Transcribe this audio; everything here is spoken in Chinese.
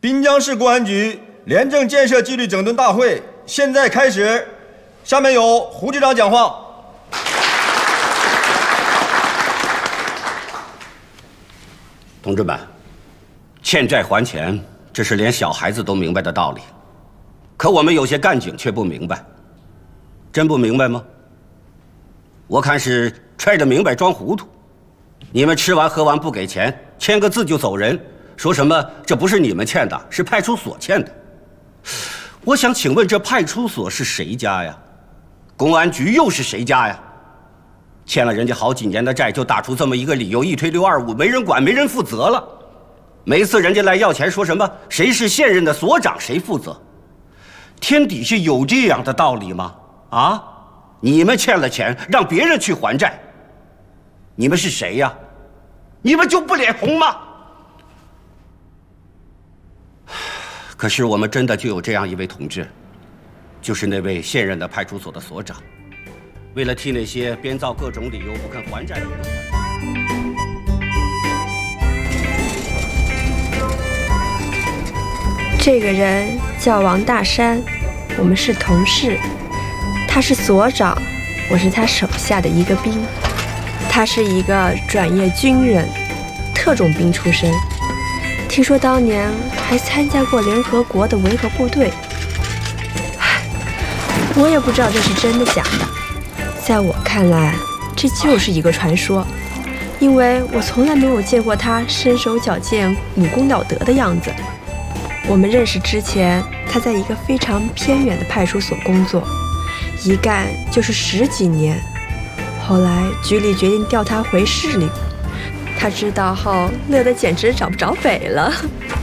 滨江市公安局廉政建设纪律整顿大会现在开始，下面由胡局长讲话。 同志们，欠债还钱，这是连小孩子都明白的道理，可我们有些干警却不明白。真不明白吗？我看是揣着明白装糊涂。你们吃完喝完不给钱，签个字就走人，说什么这不是你们欠的，是派出所欠的。我想请问，这派出所是谁家呀？公安局又是谁家呀？欠了人家好几年的债，就打出这么一个理由，一推六二五，没人管，没人负责了。每次人家来要钱，说什么谁是现任的所长，谁负责？天底下有这样的道理吗？啊，你们欠了钱，让别人去还债，你们是谁呀？你们就不脸红吗？可是我们真的就有这样一位同志，就是那位现任的派出所的所长，为了替那些编造各种理由不肯还债的人这个人叫王大山，我们是同事。他是所长，我是他手下的一个兵。他是一个转业军人，特种兵出身。听说当年还参加过联合国的维和部队。我也不知道这是真的假的。在我看来，这就是一个传说，因为我从来没有见过他身手矫健、武功了得的样子。我们认识之前，他在一个非常偏远的派出所工作，一干就是10几年。后来局里决定调他回市里，他知道后乐得简直找不着北了。